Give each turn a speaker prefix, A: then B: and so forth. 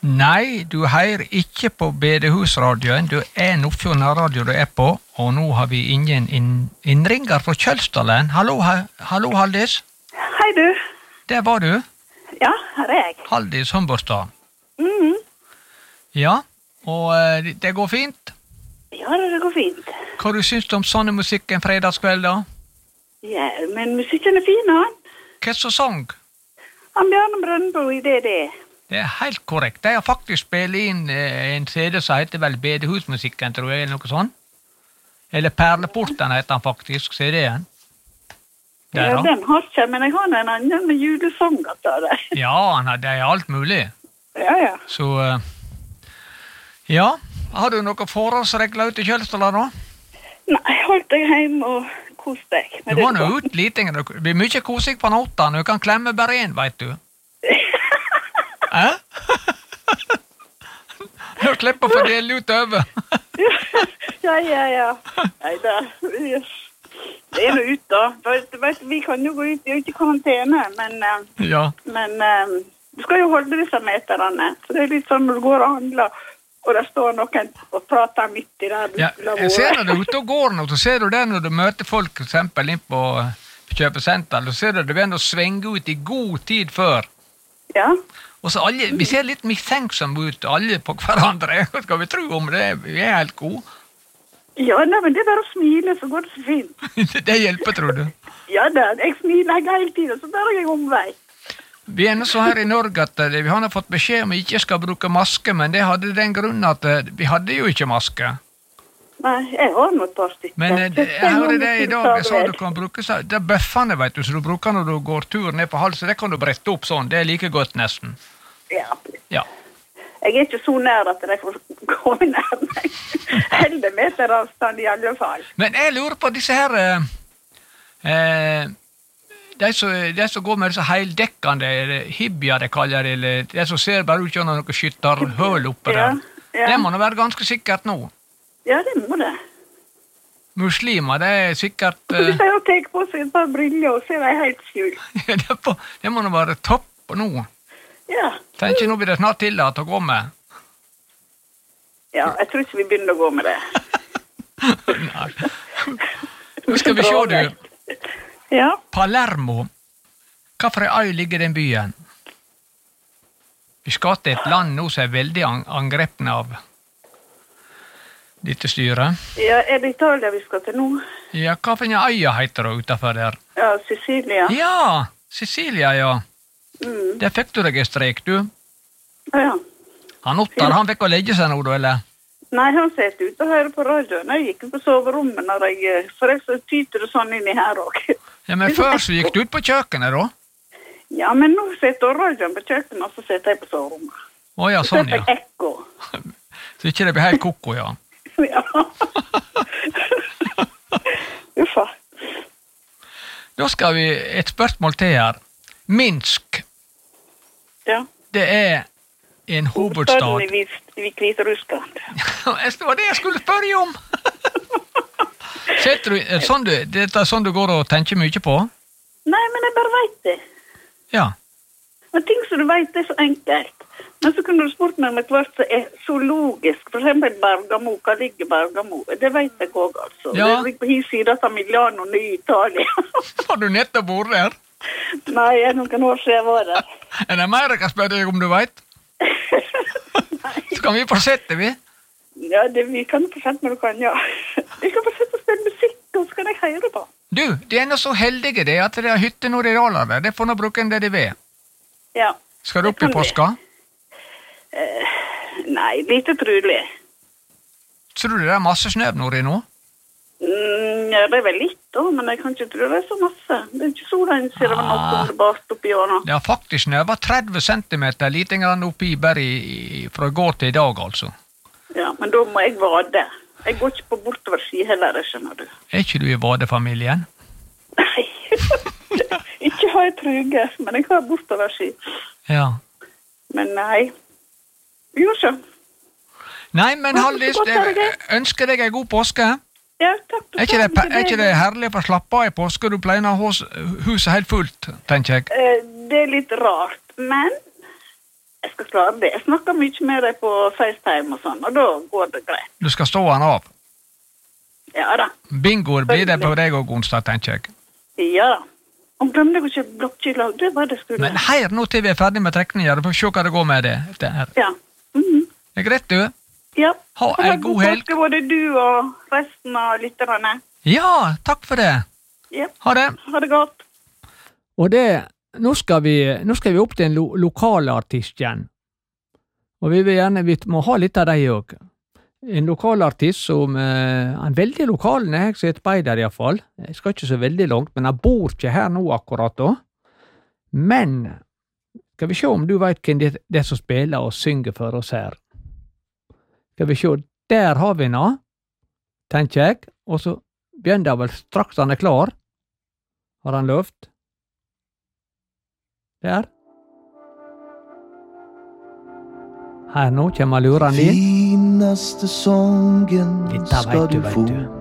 A: Nei, du hører ikke på Bedehusradioen. Du Nordfjord nærradio du på, og nå har vi ingen innringer fra Kjølsdalen. Hallo, hallo Haldis.
B: Hei du.
A: Der var du.
B: Ja, her jeg.
A: Haldis Humborstad.
B: Mhm.
A: Ja, og det går fint?
B: Ja, det går fint.
A: Hva du syns du om sånne musikk en fredagskveld da?
B: Ja, men musikken fin, han.
A: Hva så sang?
B: Han Bjarne Brøndbo i DD.
A: Det helt korrekt. De har faktisk spillet inn en CD som heter vel Bedehusmusikken, tror jeg, eller noe sånt. Eller Perleporten heter han faktisk, CD-en.
B: Ja, den har ikke, men jeg har en annen med julesanger til det.
A: Ja, det er alt mulig.
B: Ja, ja.
A: Så, ja. Har du noen forholdsregler ute i Kjølsdalen da?
B: Nei, holdt deg hjemme og kos deg.
A: Du må nå ut litt, det blir mye kosig på nåtene, du kan klemme bare en, vet du. Nå slipper å fordele ut over.
B: Ja. Neida. Det noe ut da. Vet, vi kan jo gå ut, vi er jo ikke i karantene, men du skal jo holde disse meterne. Så det er litt sånn når du går og handler, og der står noen og prater midt i der.
A: Ja, jeg ser når du er ute og går nå, så ser du det når du møter folk, for eksempel inn på kjøpesenter, så ser du det begynner å svenge ut i god tid før.
B: Ja.
A: Og så alle, vi ser litt mistenksom ut, alle på hverandre. Hva skal vi tro om det? Vi er helt gode.
B: Ja, nei, men det er bare å smile, så går det så fint.
A: Det hjelper, tror du?
B: Ja da, jeg smiler hele tiden, så bare jeg omvei.
A: Vi er nå så her i Norge at vi har fått beskjed om vi ikke skal bruke maske, men det hadde den grunnen at vi hadde jo ikke maske.
B: Nei, jeg har noe et par stykker.
A: Men jeg hører det i dag, så du kan bruke det er bøffene, vet du, så du bruker når du går tur ned på halsen, det kan du brette opp sånn, det er like godt nesten.
B: Ja.
A: Ja.
B: Jeg er ikke så nær at jeg får gå nær meg. 11 meter avstand i alle fall.
A: Men jeg lurer på disse her, de som går med disse heildekkende, hibia de kaller det, eller de som ser bare ut gjennom noen skytterhøl oppe der.
B: Ja.
A: Det må nå være ganske sikkert nå.
B: Ja, det må det.
A: Muslimer, det er sikkert...
B: Hvis jeg har tenkt på seg et par briller, og så er de helt skjult.
A: Det må nå være topp nå.
B: Ja.
A: Tenker nå blir det snart tillatt å gå med.
B: Ja, jeg tror ikke vi begynner å gå med det.
A: Nei. Nå skal vi se, du.
B: Ja.
A: Palermo. Hva for en øy ligger den byen? Vi skal til et land nå som er veldig angrepne av dette styret.
B: Ja, er det Italia vi skal til nå?
A: Ja, hva for en øya heter det utenfor der?
B: Ja, Sicilia.
A: Ja, Sicilia, ja. Det fikk du registrert, du.
B: Ja.
A: Han Ottar, han fikk å legge seg nå, da, eller?
B: Nei, han sitter ute og hører på radioen. Jeg gikk på soverommet når for jeg så tyter det sånn inni her også.
A: Ja, men før så gikk du ut på kjøkkenet, da?
B: Ja, men nå sitter radioen på kjøkkenet, og så sitter jeg på soverommet.
A: Åja, sånn, ja.
B: Så sitter jeg ekko.
A: Så ikke det blir helt koko, ja.
B: Ja. Uffa.
A: Da skal vi et spørsmål til her. Minsk.
B: Ja.
A: Det er en hovedstad.
B: Hovedstaden i Hviterussland.
A: Det var det jeg skulle spørre om. Setter du, det er sånn du går og tenker mye på?
B: Nei, men jeg bare vet det.
A: Ja.
B: Men ting som du vet er så enkelt. Men så kunne du spurt meg om et hvert som er så logisk. For eksempel Bergamo, hva ligger Bergamo? Det vet jeg også, altså.
A: Ja.
B: Det ligger på hin siden av Milano, ny Italia.
A: Har du nettopp vært der?
B: Nei, noen år siden jeg var der.
A: Er det mer jeg kan spørre deg om du vet? Så kan vi fortsette, vi.
B: Ja, vi kan fortsette når du kan, ja. Vi kan fortsette å spille musikk, og så kan jeg høre på.
A: Du, de er nå så heldige det, at det er hytte når de daler der. Det får nå bruke en det de vil.
B: Ja.
A: Skal du opp i påska?
B: Nei, lite trolig.
A: Tror du det er masse snø nord i nå?
B: Ja, det er vel litt da, men jeg kan ikke tro det er så masse. Det er ikke så lenge siden det var noe tilbake oppi år nå.
A: Det har faktisk snøva 30 centimeter, lite grann oppi bare fra i går til i dag, altså.
B: Ja, men da må jeg vade. Jeg går ikke på bortover ski heller, det skjønner du.
A: Er ikke du i vadefamilien?
B: Nei, ikke har jeg truge, men jeg har bortover ski.
A: Ja.
B: Men nei, vi gjør så.
A: Nei, men Haldis, jeg ønsker deg en god påske.
B: Ja, takk.
A: Er ikke det herlig for å slappe av i påske? Du pleier å ha huset helt fullt, tenker jeg.
B: Det er litt rart, men Jeg skal klare det. Jeg snakker mye med deg på FaceTime og sånn, og da går det greit.
A: Du skal stå han av?
B: Ja da.
A: Bingoer blir det på deg og onsdag, tenker jeg.
B: Ja da. Om glemte jeg ikke blokkjelag, det var det skulle.
A: Men her nå til vi ferdig med trekninger, for å se hva det går med det her.
B: Ja.
A: Det greit, du?
B: Ja.
A: Ha en god helg.
B: Takk både du og resten av lytterne.
A: Ja, takk for det.
B: Ja.
A: Ha det.
B: Ha det godt.
A: Og nå skal vi opp til en lokal artist igjen. Og vi må ha litt av deg også. En lokal artist som, han veldig lokal, jeg ser et beider i hvert fall. Jeg skal ikke så veldig langt, men han bor ikke her nå akkurat da. Men, skal vi se om du vet hvem det er som spiller og synger for oss her. Skal vi se, der har vi nå, tenker jeg, og så begynner vel straks han klar. Har han løft? Der. Her nå kommer luren din.
C: Finaste sången
A: Dette vet du.